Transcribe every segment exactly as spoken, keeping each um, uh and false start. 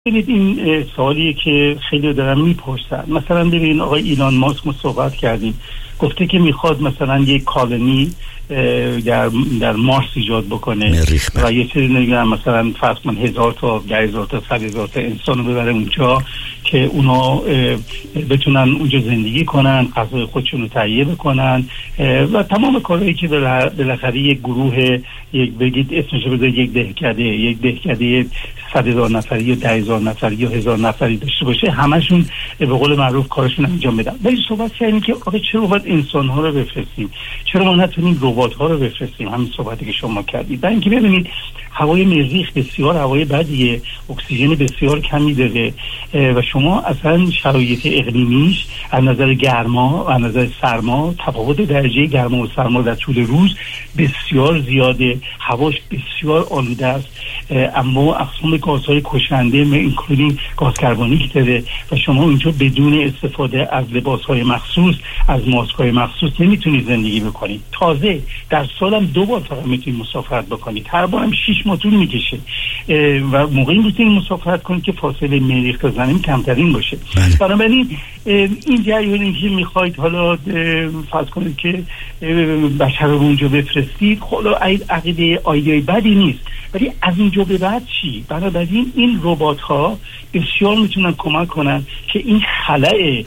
ببینید این سوالیه که خیلی دارن میپرسن. مثلا ببین آقای ایلان ماسک ما صحبت کردیم، گفته که میخواد مثلا یک کالونی در در مارس ایجاد بکنه و یه سری نگم مثلا فرض کن هزار تا ده هزار تا صد هزار تا انسان رو ببره اونجا که اونا بتونن اونجا زندگی کنن، غذای خودشون رو تهیه بکنن و تمام کارهایی که بالاخره یک گروه، یک بگید اسمش رو بذارید یک دهکده یک دهکده صد هزار نفری یا ده هزار نفری یا هزار نفری داشته باشه، همشون به قول معروف کارشون انجام بدن. ولی صحبت کردیم که آقا چرا باید انسان ها رو بفرستیم؟ چرا ما نتونیم ربات ها رو بفرستیم؟ همین صحبتی که شما کردید. برای اینکه ببینید هوای مریخ بسیار هوای بدیه، اکسیژن بسیار کمی داره و شما اصلا شرایط اقلیمیش از نظر گرما و از نظر سرما، تفاوت درجه گرما و سرما در طول روز بسیار زیاده، هواش بسیار آلوده است، اما اقسام گازهای کشنده اینکلودینگ گاز کربونیک داره و شما اونجا بدون استفاده از لباسهای مخصوص، از ماسک‌های مخصوص نمیتونید زندگی بکنید. تازه در سالم دو بار فقط میتونید مسافرت بکنید، هر بارم شش ماه طول میکشه و موقعی میتونید مسافرت کنید که فاصله مریخ تا زمین کمترین باشه. بنابراین این جریانی که میخواید حالا فرض کنید که بشر رو اونجا بفرستید، حالا عقیده ایده بدی نیست، ولی از اینجا به بعد چی؟ بنابراین این ربات ها بسیار میتونن کمک کنن که این خلأ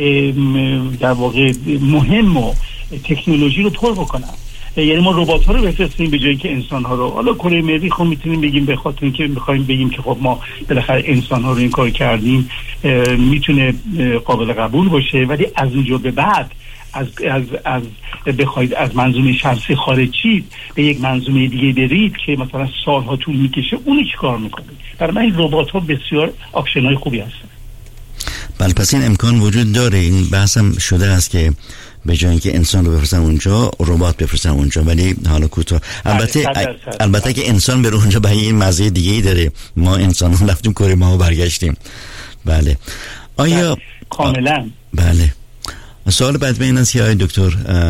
در واقع مهم و تکنولوژی رو پر بکنن. یعنی ما ربات ها رو بفرستیم به جایی که انسان ها رو. حالا کره مریخ رو میتونیم بگیم به خاطر اینکه میخوایم بگیم که خب ما بالاخره انسان ها رو این کار کردیم، میتونه قابل قبول باشه، ولی از اینجا به بعد از از از بخواید از منظومه شمسی خارج چید به یک منظومه دیگه برید که مثلا سالها طول میکشه، اون چی کار میکنه؟ برای من این ربات ها بسیار آپشن های خوبی هستن. بله، پس این امکان وجود داره. این بحثم شده است که به جای اینکه انسان رو بفرستن اونجا، ربات بفرستن اونجا. ولی حالا کوتاه البته البته که انسان بره اونجا به این مزه دیگه ای داره. ما انسان ها رفتیم کره ماه و برگشتیم. بله آیا کاملا بله. سوال بعد به این است که آقای دکتر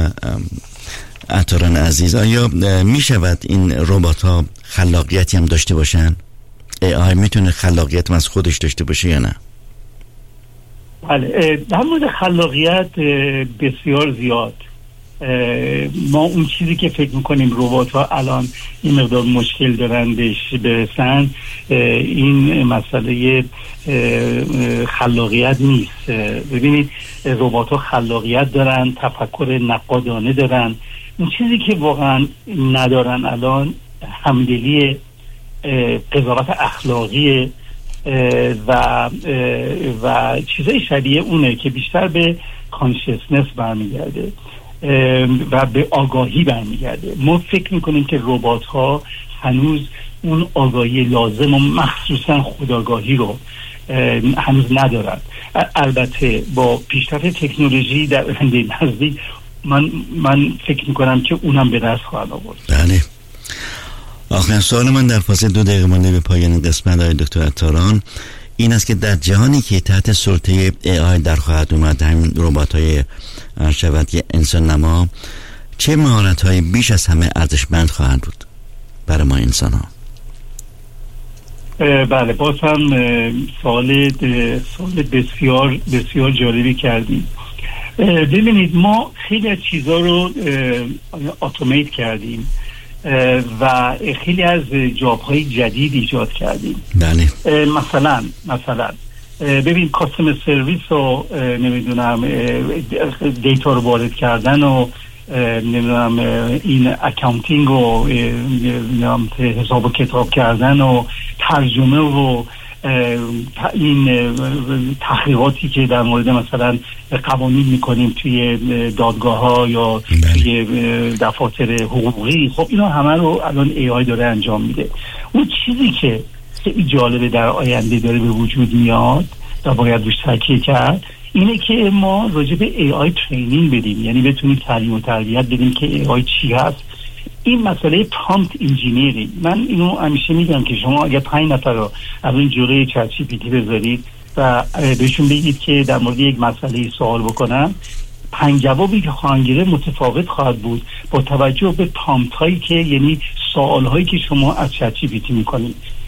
عطاران عزیز، آیا می شود این ربات ها خلاقیتی هم داشته باشن؟ ای آی میتونه خلاقیت از خودش داشته باشه یا نه؟ بله، در مورد خلاقیت بسیار زیاد. ما اون چیزی که فکر میکنیم ربات ها الان این مقدار مشکل دارن بهش برسن، این مسئله خلاقیت نیست. ببینید ربات ها خلاقیت دارن، تفکر نقادانه دارن. اون چیزی که واقعا ندارن الان همدلی، قضاوت اخلاقی و و چیزای شبیه اونه که بیشتر به کانشسنس برمیگرده و به آگاهی برمیگرده. ما فکر میکنیم که ربات ها هنوز اون آگاهی لازم و مخصوصا خودآگاهی رو هنوز ندارن. البته با پیشرفت تکنولوژی در آینده نزدیک من من فکر میکنم که اونم به دست خواهد آورد. بله. آخرین سوال من در فاصله دو دقیقه مانده به پایان قسمت های دکتر عطاران این است که در جهانی که تحت سلطه ای آی در خواهد اومد، همین ربات های شود که انسان نما، چه مهارت های بیش از همه ارزشمند خواهند بود برای ما انسان ها؟ بله، باز هم سوال سوال بسیار بسیار جالبی کردیم. ببینید ما خیلی از چیزا رو اتومات کردیم و خیلی از جاب‌های جدید ایجاد کردیم. بله. مثلا مثلا ببین کاستمر سرویس رو نمیدونم دیتا رو وارد کردن و نمیدونم این اکاونتینگ و نمیدونم حساب و کتاب کردن و ترجمه و این تحقیقاتی که در مورد مثلا قوانین میکنیم توی دادگاه ها یا توی دفاتر حقوقی، خب اینا همه رو الان ای آی داره انجام میده. اون چیزی که خیلی جالبه در آینده داره به وجود میاد و باید روش تاکید کرد اینه که ما راجع به ای آی ترینینگ بدیم، یعنی بتونیم تعلیم و تربیت بدیم که ای آی چی هست. این مسئله پرامپت انجینیرینگ، من اینو همیشه میگم که شما اگه پنج نفر رو از این جلوی چت جی پی تی بذارید و بهشون بگید که در مورد یک مسئله سوال بکنن، پنج جوابی که خواهند گرفت متفاوت خواهد بود با توجه به پرامپت هایی که یعنی سوال هایی که شما از چت جی پی تی میکنید.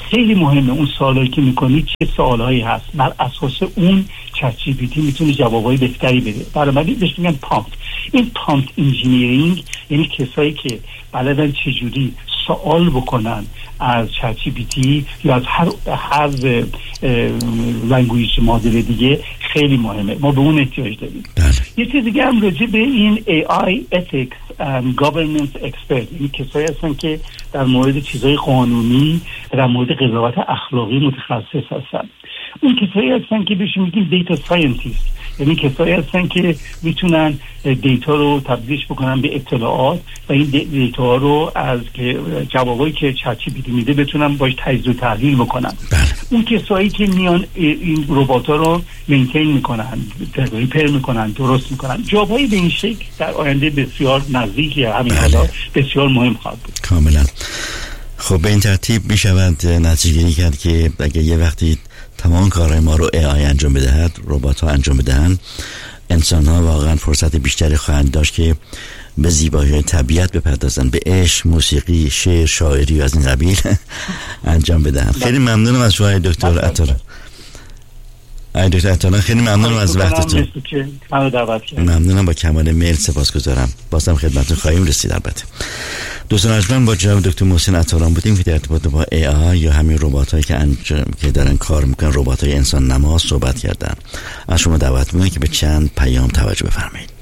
خیلی مهمه اون سوالایی که میکنید چه سوالایی هست، بر اساس اون چت جی پی تی میتونه جوابای بهتری بده. برای بهش میگن پامپت. این پامپت انجینیرینگ یعنی کسایی که بلدن چجوری سوال بکنن از چت جی پی تی یا از هر هر لنگویج مدل دیگه خیلی مهمه. ما به اون احتیاج داریم. یه چیز دیگه هم راجع به این ای آی ethics and governance expert، این کسایی هستن که در مورد چیزهای قانونی، در مورد قضاوت اخلاقی متخصص هستن. اون کسایی هستن که بهشون میگیم دیتا ساینتیست، یعنی کسایی هستن که میتونن دیتا رو تبدیلش بکنن به اطلاعات و این دیتا رو از که جوابایی که چت جی پی تی میده بتونن باش تجزیه و تحلیل بکنن. بله. اون کسایی که میان این ربات‌ها رو مینتین میکنن، ریپر میکنن، درست میکنن، جابایی به این شکل در آینده بسیار نزدیکی همین حالا بسیار مهم خواهد بود. کاملا. خب به این ترتیب میشود نتیجه‌گیری کرد که اگه یه وقتی تمام کارهای ما رو ای آی انجام بدهد، ربات ها انجام بدهند، انسان ها واقعا فرصت بیشتری خواهند داشت که به زیبایی طبیعت بپردازن، به عشق، موسیقی، شعر، شاعری و از این قبیل انجام بدهند. خیلی ممنونم از شما دکتر عطاران. ای دکتر عطاران خیلی ممنونم از وقتتون. ممنونم، با کمال میل سپاسگزارم. بازم خدمتتون خواهیم رسید. البته دوستان عزیزم با جناب دکتر محسن عطاران بودیم که در ارتباط با ای آی یا همین رباتایی که انجام که دارن کار میکنن، رباتای انسان نما صحبت کردن. از شما دعوت میکنم که به چند پیام توجه بفرمایید.